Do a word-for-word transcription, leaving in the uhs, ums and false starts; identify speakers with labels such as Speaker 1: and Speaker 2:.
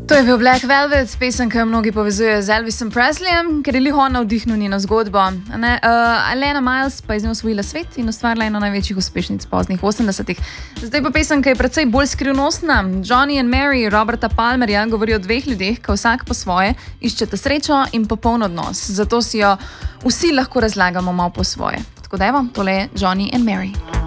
Speaker 1: To je bil Black Velvet, pesem, ki jo mnogi povezujejo z Elvisom Presleyjem, ker je lih on navdihnil njeno zgodbo. Uh, Alana Miles pa je z njo osvojila svet in ustvarila eno največjih uspešnic poznih osemdesetih. Zdaj pa pesem, ki je precej bolj skrivnostna. Johnny and Mary Roberta Palmerja govori o dveh ljudeh, ki vsak po svoje iščeta srečo in popoln odnos. Zato si jo vsi lahko razlagamo malo po svoje. Tako da evo, tole je Johnny and Mary.